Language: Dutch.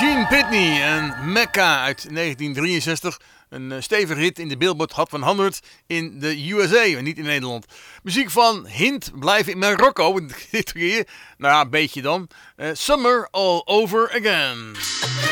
Gene Pitney en Mecca uit 1963. Een stevige hit in de Billboard Hot 100 in de USA en niet in Nederland. Muziek van Hint blijven in Marokko dit keer. Nou ja, een beetje dan. Summer All Over Again.